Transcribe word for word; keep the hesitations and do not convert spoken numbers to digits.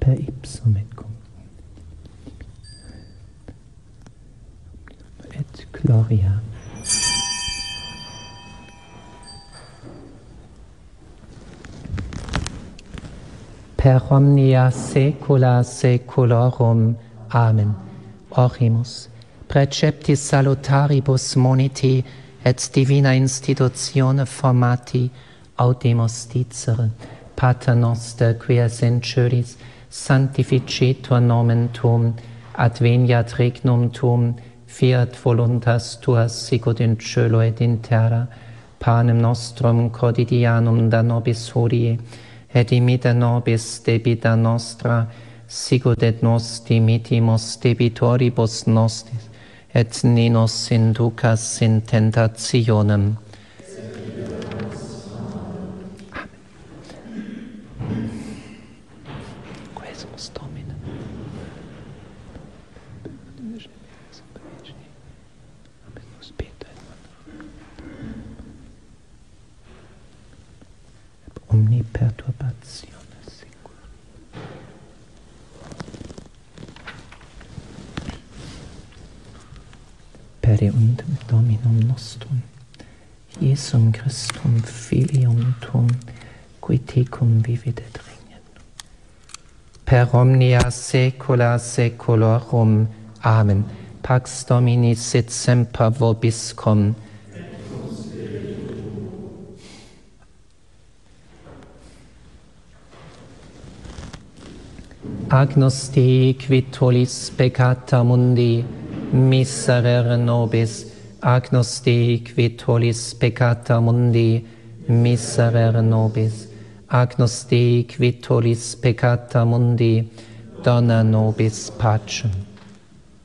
per ipsum et cum et gloria. Per omnia saecula saeculorum. Amen. Orimus, preceptis salutaribus moniti et divina institutione formati audimus dicere. Pater noster, qui es in celis, sanctificetur nomen tuum, adveniat regnum tuum, fiat voluntas tua sicut in cielo et in terra. Panem nostrum quotidianum da nobis hodie, et imita nobis debita nostra, sicut et nos dimitimus debitoribus nostris, et ne nos inducas in tentationem. Quesumus Domine. Omni perturbatio. Per eundem Dominum nostrum, Iesum Christum, Filium tuum, qui tecum vivit et regnat, per omnia saecula saeculorum. Amen. Pax Domini sit semper vobiscum. Agnus Dei, qui tollis peccata mundi, miserere nobis. Agnus Dei, qui tollis peccata mundi, miserere nobis. Agnus Dei, qui tollis peccata mundi, dona nobis pacem.